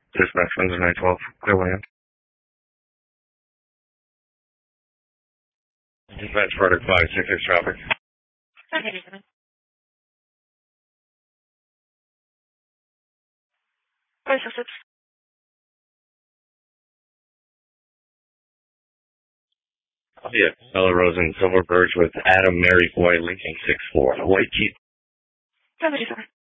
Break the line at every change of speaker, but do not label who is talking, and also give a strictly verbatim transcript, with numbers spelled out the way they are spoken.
Dispatch Windsor nine twelve, clear land. Dispatch Verdict five six six traffic.
Okay. five six six.
Yeah, Ella Rosen, Silver Birch with Adam Mary Boy, Lincoln six four, White Jeep.
seventy-four.